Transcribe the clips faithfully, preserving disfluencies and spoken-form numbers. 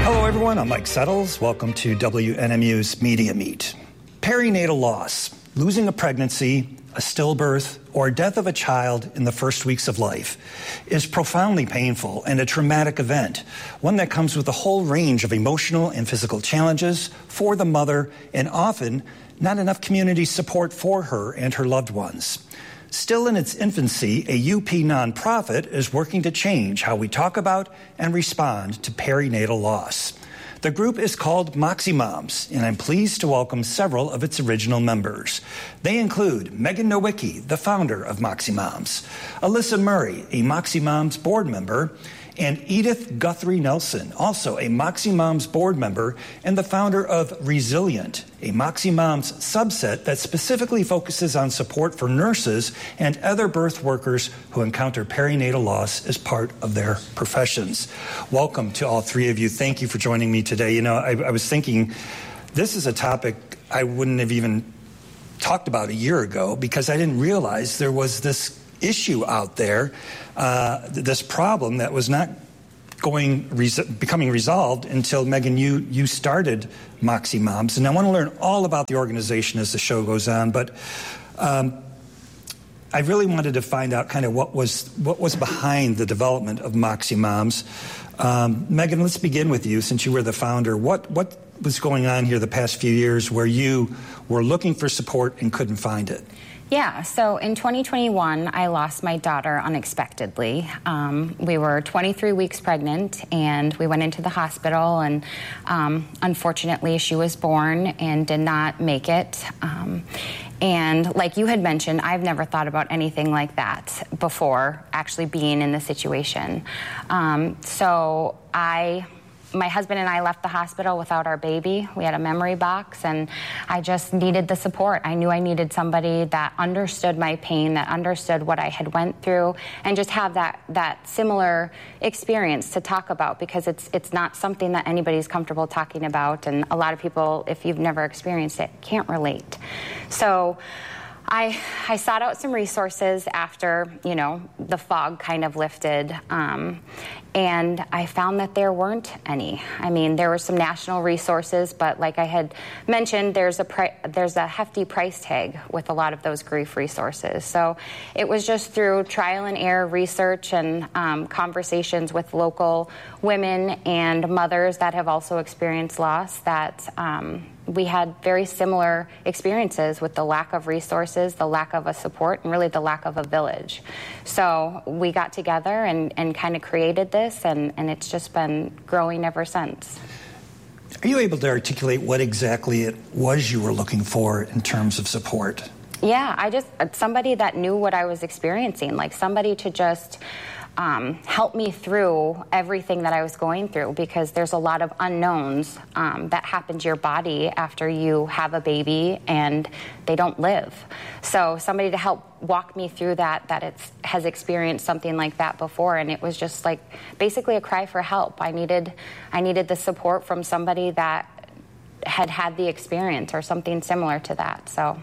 Hello, everyone. I'm Mike Settles. Welcome to W N M U's Media Meet. Perinatal loss, losing a pregnancy, a stillbirth, or death of a child in the first weeks of life is profoundly painful and a traumatic event, one that comes with a whole range of emotional and physical challenges for the mother and often not enough community support for her and her loved ones. Still in its infancy, a U P nonprofit is working to change how we talk about and respond to perinatal loss. The group is called Moxie Moms, and I'm pleased to welcome several of its original members. They include Megan Nowicki, the founder of Moxie Moms, Alyssa Murray, a Moxie Moms board member, and Edith Guthrie Nelson, also a Moxie Moms board member and the founder of Resilient, a Moxie Moms subset that specifically focuses on support for nurses and other birth workers who encounter perinatal loss as part of their professions. Welcome to all three of you. Thank you for joining me today. You know, I, I was thinking this is a topic I wouldn't have even talked about a year ago because I didn't realize there was this issue out there, uh, this problem that was not going res- becoming resolved until, Megan, you you started Moxie Moms, and I want to learn all about the organization as the show goes on. But um, I really wanted to find out kind of what was what was behind the development of Moxie Moms. Um, Megan, let's begin with you, since you were the founder. What what was going on here the past few years where you were looking for support and couldn't find it? Yeah, so in twenty twenty-one, I lost my daughter unexpectedly. Um, we were twenty-three weeks pregnant, and we went into the hospital, and um, unfortunately, she was born and did not make it. Um, and like you had mentioned, I've never thought about anything like that before actually being in the situation. Um, so I... My husband and I left the hospital without our baby. We had a memory box, and I just needed the support. I knew I needed somebody that understood my pain, that understood what I had went through, and just have that that similar experience to talk about, because it's it's not something that anybody's comfortable talking about, and a lot of people, if you've never experienced it, can't relate. So I, I sought out some resources after, you know, the fog kind of lifted, um, and I found that there weren't any. I mean, there were some national resources, but like I had mentioned, there's a pri- there's a hefty price tag with a lot of those grief resources. So it was just through trial and error research and um, conversations with local women and mothers that have also experienced loss that um, we had very similar experiences with the lack of resources, the lack of a support, and really the lack of a village. So we got together and, and kind of created this, and, and it's just been growing ever since. Are you able to articulate what exactly it was you were looking for in terms of support? Yeah, I just, somebody that knew what I was experiencing, like somebody to just Um, help me through everything that I was going through, because there's a lot of unknowns um, that happen to your body after you have a baby and they don't live. So somebody to help walk me through that, that it's, has experienced something like that before, and it was just like basically a cry for help. I needed, I needed the support from somebody that had had the experience or something similar to that. So,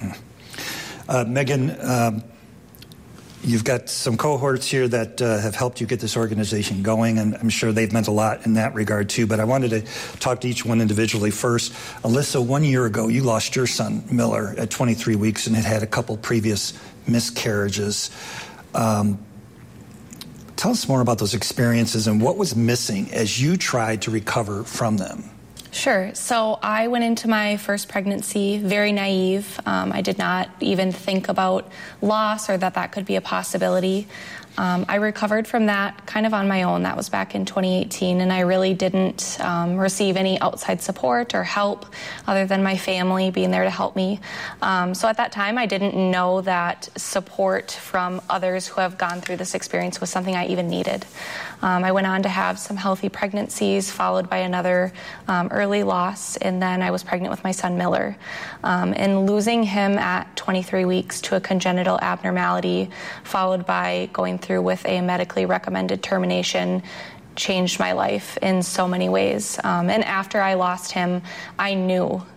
uh, Megan, um, you've got some cohorts here that uh, have helped you get this organization going, and I'm sure they've meant a lot in that regard, too. But I wanted to talk to each one individually first. Alyssa, one year ago, you lost your son, Miller, at twenty-three weeks and had had a couple previous miscarriages. Um, tell us more about those experiences and what was missing as you tried to recover from them. Sure. So I went into my first pregnancy very naive. Um, I did not even think about loss or that that could be a possibility. Um, I recovered from that kind of on my own. That was back in twenty eighteen, and I really didn't um, receive any outside support or help other than my family being there to help me. Um, so at that time, I didn't know that support from others who have gone through this experience was something I even needed. Um, I went on to have some healthy pregnancies, followed by another um, early loss, and then I was pregnant with my son, Miller. Um, and losing him at twenty-three weeks to a congenital abnormality, followed by going through with a medically recommended termination, changed my life in so many ways. Um, and after I lost him, I knew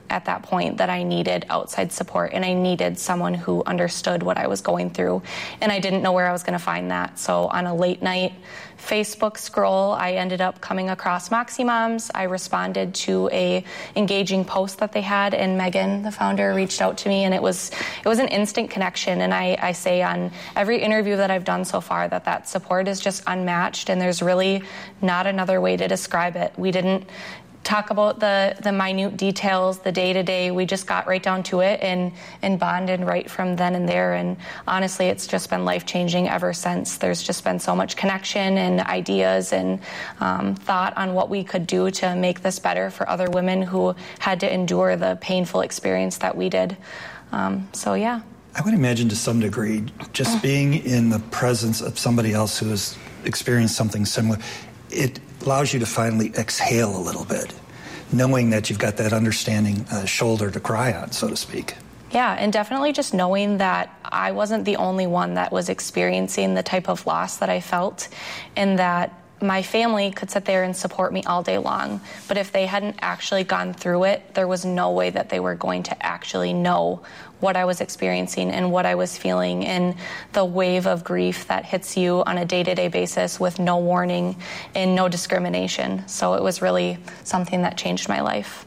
at that point that I needed outside support, and I needed someone who understood what I was going through, and I didn't know where I was going to find that. So on a late night Facebook scroll, I ended up coming across Moxie Moms. I responded to a engaging post that they had, and Megan, the founder, reached out to me, and it was it was an instant connection. And I, I say on every interview that I've done so far that that support is just unmatched, and there's really not another way to describe it. We didn't talk about the, the minute details, the day-to-day. We just got right down to it and, and bonded right from then and there. And honestly, it's just been life-changing ever since. There's just been so much connection and ideas and um, thought on what we could do to make this better for other women who had to endure the painful experience that we did. Um, so, yeah. I would imagine to some degree, just being in the presence of somebody else who has experienced something similar, it allows you to finally exhale a little bit, knowing that you've got that understanding uh, shoulder to cry on, so to speak. Yeah, and definitely just knowing that I wasn't the only one that was experiencing the type of loss that I felt, and that my family could sit there and support me all day long. But if they hadn't actually gone through it, there was no way that they were going to actually know what I was experiencing and what I was feeling, and the wave of grief that hits you on a day-to-day basis with no warning and no discrimination. So it was really something that changed my life.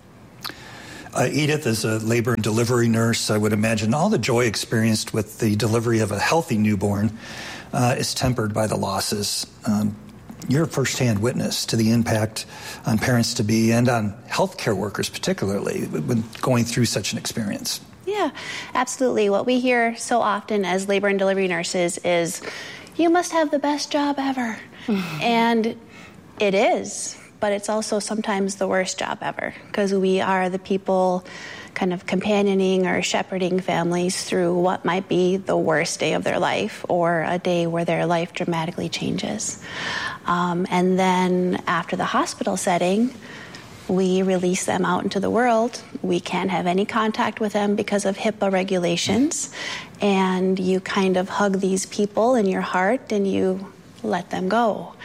Uh, Edith is a labor and delivery nurse. I would imagine all the joy experienced with the delivery of a healthy newborn uh, is tempered by the losses. Um, You're a firsthand witness to the impact on parents-to-be and on healthcare workers particularly when going through such an experience. Yeah, absolutely. What we hear so often as labor and delivery nurses is, you must have the best job ever. Mm-hmm. And it is, but it's also sometimes the worst job ever, because we are the people kind of companioning or shepherding families through what might be the worst day of their life, or a day where their life dramatically changes. Um, and then after the hospital setting, we release them out into the world. We can't have any contact with them because of HIPAA regulations. And you kind of hug these people in your heart and you let them go.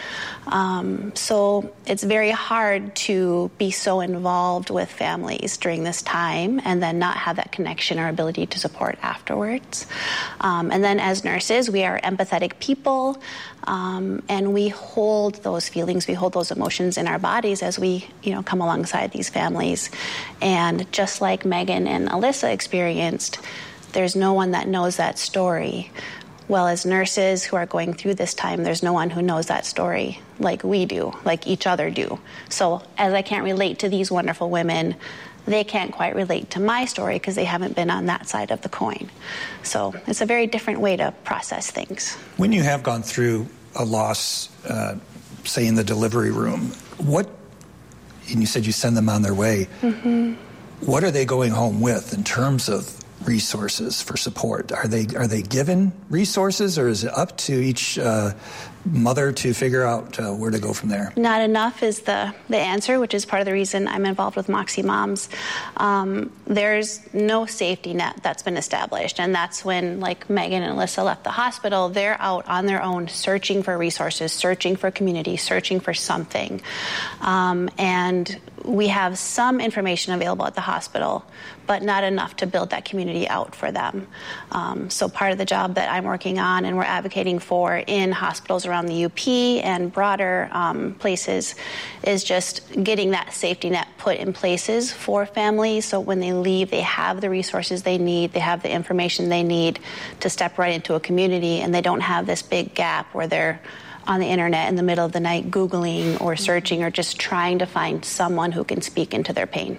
Um, so it's very hard to be so involved with families during this time and then not have that connection or ability to support afterwards. Um, and then as nurses, we are empathetic people, um, and we hold those feelings, we hold those emotions in our bodies as we, you know, come alongside these families. And just like Megan and Alyssa experienced, there's no one that knows that story. Well, as nurses who are going through this time, there's no one who knows that story like we do, like each other do. So as I can't relate to these wonderful women, they can't quite relate to my story because they haven't been on that side of the coin. So it's a very different way to process things. When you have gone through a loss, uh, say in the delivery room, what, and you said you send them on their way, mm-hmm. what are they going home with in terms of resources for support? Are they are they given resources, or is it up to each uh, mother to figure out uh, where to go from there? Not enough is the, the answer, which is part of the reason I'm involved with Moxie Moms. Um, there's no safety net that's been established, and that's when, like Megan and Alyssa left the hospital, they're out on their own searching for resources, searching for community, searching for something. Um, and we have some information available at the hospital, but not enough to build that community out for them. Um, so part of the job that I'm working on and we're advocating for in hospitals around the U P and broader um, places is just getting that safety net put in places for families, so when they leave, they have the resources they need, they have the information they need to step right into a community, and they don't have this big gap where they're on the internet in the middle of the night Googling or searching or just trying to find someone who can speak into their pain.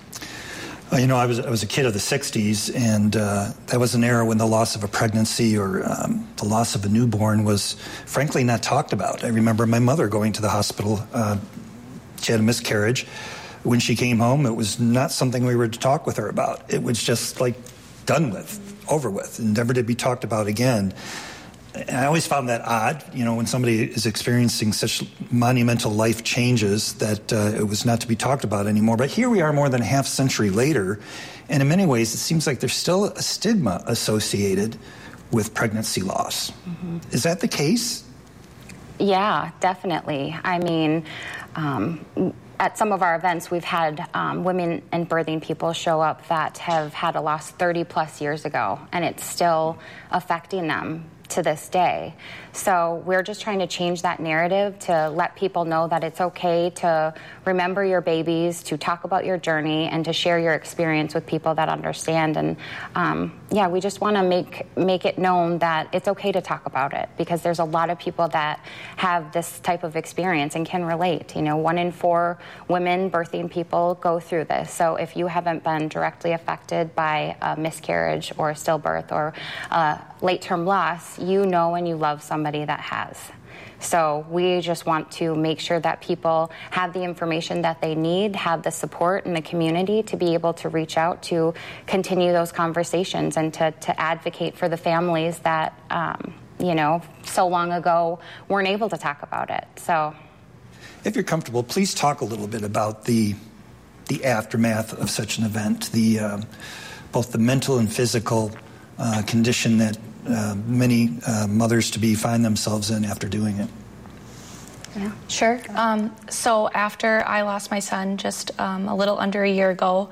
Uh, you know, I was I was a kid of the sixties, and uh, that was an era when the loss of a pregnancy or um, the loss of a newborn was, frankly, not talked about. I remember my mother going to the hospital. Uh, she had a miscarriage. When she came home, it was not something we were to talk with her about. It was just, like, done with, over with, and never to be talked about again. And I always found that odd, you know, when somebody is experiencing such monumental life changes that uh, it was not to be talked about anymore. But here we are more than a half century later, and in many ways it seems like there's still a stigma associated with pregnancy loss. Mm-hmm. Is that the case? Yeah, definitely. I mean, um, at some of our events, we've had um, women and birthing people show up that have had a loss thirty plus years ago, and it's still affecting them to this day. So we're just trying to change that narrative to let people know that it's okay to remember your babies, to talk about your journey, and to share your experience with people that understand. And um, yeah, we just want to make make it known that it's okay to talk about it, because there's a lot of people that have this type of experience and can relate. You know, one in four women birthing people go through this. So if you haven't been directly affected by a miscarriage or a stillbirth or a late-term loss, you know and you love somebody that has. So we just want to make sure that people have the information that they need, have the support in the community to be able to reach out to continue those conversations and to, to advocate for the families that, um, you know, so long ago weren't able to talk about it. So, if you're comfortable, please talk a little bit about the the aftermath of such an event, the uh, both the mental and physical uh, condition that Uh, many uh, mothers-to-be find themselves in after doing it. Yeah, sure. Um, so after I lost my son just um, a little under a year ago,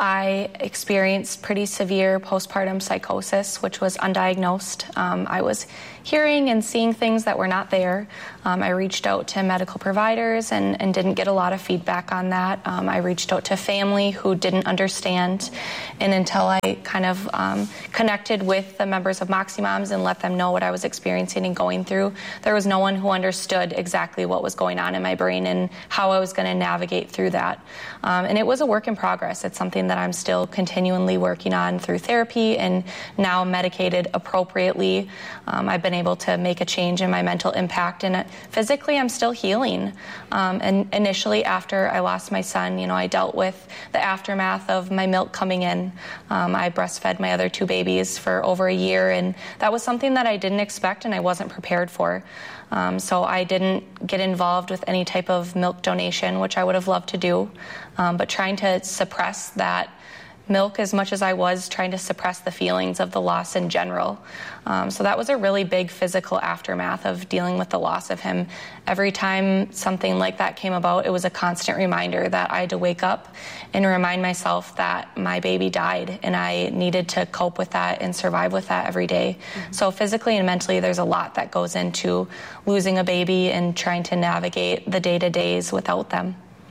I experienced pretty severe postpartum psychosis, which was undiagnosed. Um, I was hearing and seeing things that were not there. Um, I reached out to medical providers and, and didn't get a lot of feedback on that. Um, I reached out to family who didn't understand. And until I kind of um, connected with the members of Moxie Moms and let them know what I was experiencing and going through, there was no one who understood exactly what was going on in my brain and how I was going to navigate through that. Um, and it was a work in progress. It's something that I'm still continually working on through therapy and now medicated appropriately. Um, I've been able to make a change in my mental impact, and physically I'm still healing. Um, and initially after I lost my son, you know, I dealt with the aftermath of my milk coming in. Um, I breastfed my other two babies for over a year, and that was something that I didn't expect and I wasn't prepared for. Um, so I didn't get involved with any type of milk donation, which I would have loved to do, um, but trying to suppress that milk as much as I was trying to suppress the feelings of the loss in general. Um, so that was a really big physical aftermath of dealing with the loss of him. Every time something like that came about, it was a constant reminder that I had to wake up and remind myself that my baby died and I needed to cope with that and survive with that every day. Mm-hmm. So physically and mentally, there's a lot that goes into losing a baby and trying to navigate the day-to-days without them.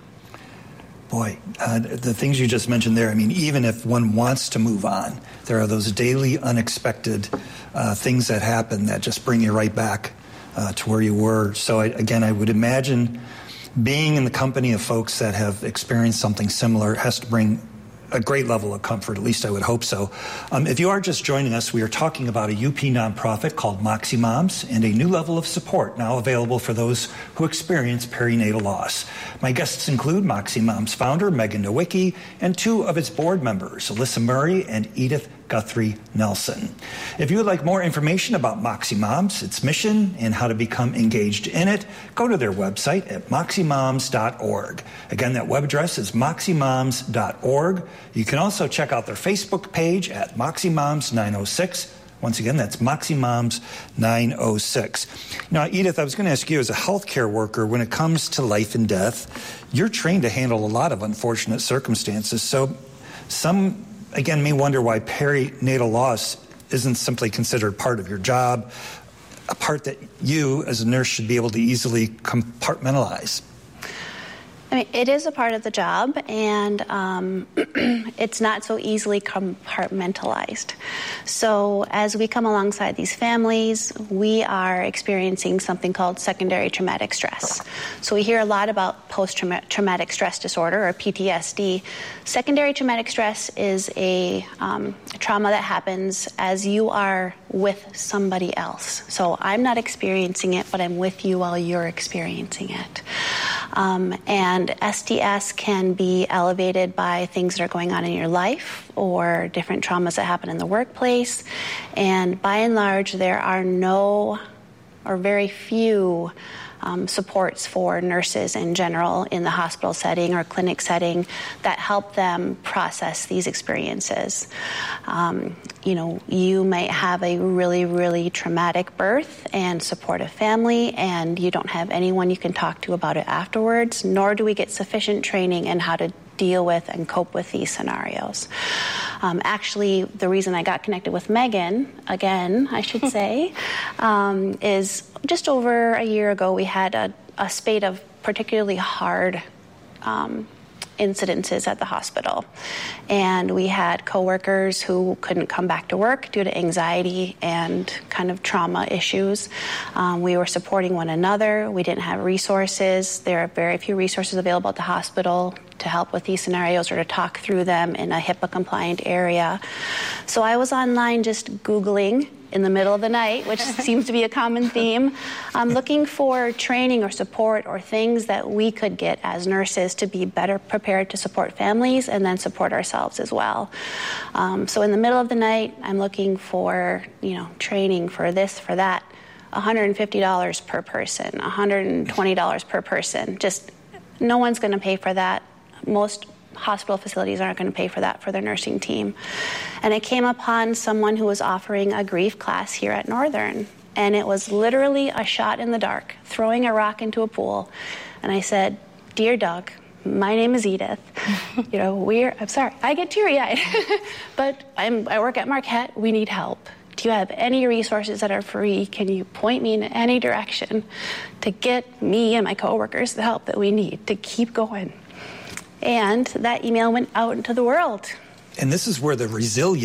Boy, uh, the things you just mentioned there, I mean, even if one wants to move on, there are those daily unexpected uh, things that happen that just bring you right back uh, to where you were. So, I, again, I would imagine being in the company of folks that have experienced something similar has to bring a great level of comfort, at least I would hope so. Um, if you are just joining us, we are talking about a U P nonprofit called Moxie Moms and a new level of support now available for those who experience perinatal loss. My guests include Moxie Moms founder Megan Nowicki and two of its board members, Alyssa Murray and Edith Guthrie Nelson. If you would like more information about Moxie Moms, its mission, and how to become engaged in it, go to their website at moxie moms dot org. Again, that web address is moxie moms dot org. You can also check out their Facebook page at Moxie Moms nine oh six. Once again, that's Moxie Moms nine oh six. Now, Edith, I was going to ask you, as a healthcare worker, when it comes to life and death, you're trained to handle a lot of unfortunate circumstances. So some, again, may wonder why perinatal loss isn't simply considered part of your job, a part that you, as a nurse, should be able to easily compartmentalize. I mean, it is a part of the job, and um, it's not so easily compartmentalized. So as we come alongside these families, we are experiencing something called secondary traumatic stress. So we hear a lot about post-traumatic stress disorder, or P T S D. Secondary traumatic stress is a, um, a trauma that happens as you are with somebody else. So I'm not experiencing it, but I'm with you while you're experiencing it. Um, and S T S can be elevated by things that are going on in your life or different traumas that happen in the workplace. And by and large, there are no or very few um, supports for nurses in general in the hospital setting or clinic setting that help them process these experiences. Um, you know, you might have a really, really traumatic birth and support a family, and you don't have anyone you can talk to about it afterwards, nor do we get sufficient training in how to deal with and cope with these scenarios. Um, actually, the reason I got connected with Megan, again, I should say, um, is just over a year ago we had a, a spate of particularly hard um, incidences at the hospital. And we had coworkers who couldn't come back to work due to anxiety and kind of trauma issues. Um, we were supporting one another. We didn't have resources. There are very few resources available at the hospital to help with these scenarios or to talk through them in a HIPAA compliant area. So I was online just Googling in the middle of the night, which seems to be a common theme. I'm looking for training or support or things that we could get as nurses to be better prepared to support families and then support ourselves as well. Um, so in the middle of the night, I'm looking for, you know, training for this, for that. one hundred fifty dollars per person, one hundred twenty dollars per person. Just no one's going to pay for that. Most hospital facilities aren't going to pay for that for their nursing team. And I came upon someone who was offering a grief class here at Northern. And it was literally a shot in the dark, throwing a rock into a pool. And I said, "Dear Doug, my name is Edith. You know, we're, I'm sorry, I get teary-eyed, but I'm, I work at Marquette. We need help. Do you have any resources that are free? Can you point me in any direction to get me and my coworkers the help that we need to keep going?" And that email went out into the world. And this is where the resilience